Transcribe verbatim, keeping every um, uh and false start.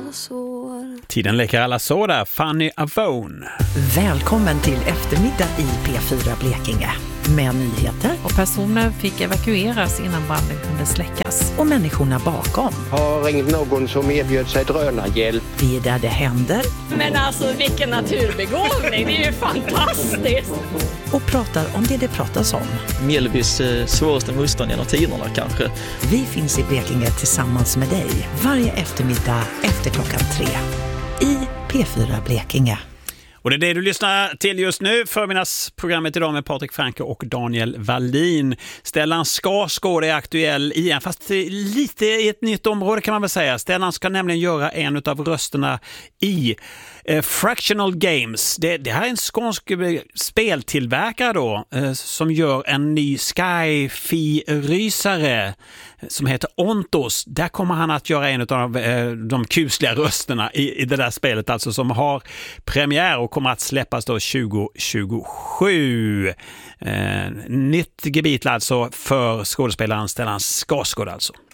Tiden läker alla så där, Fanny Avone. Välkommen till eftermiddag i P fyra Blekinge. Med nyheter. Och personer fick evakueras innan branden kunde släckas. Och människorna bakom. Har ringt någon som erbjöd sig drönarhjälp. Vi är där det händer. Men alltså vilken naturbegåvning, det är ju fantastiskt. Och pratar om det det pratas om. Mjällbys eh, svåraste motstånd genom tiderna kanske. Vi finns i Blekinge tillsammans med dig. Varje eftermiddag efter klockan tre. I P fyra Blekinge. Och det är det du lyssnar till just nu, förmiddagsprogrammet idag med Patrik Franke och Daniel Wallin. Stellan Skarsgård är aktuell igen, fast lite i ett nytt område kan man väl säga. Stellan ska nämligen göra en av rösterna i eh, Fractional Games. Det, det här är en skånsk speltillverkare då, eh, som gör en ny sci-fi-rysare som heter Ontos. Där kommer han att göra en av eh, de kusliga rösterna i, i det där spelet, alltså som har premiär och kommer att släppas då tjugo tjugosju. Eh, nytt gebit alltså för skådespelaren Stellan Skarsgård alltså.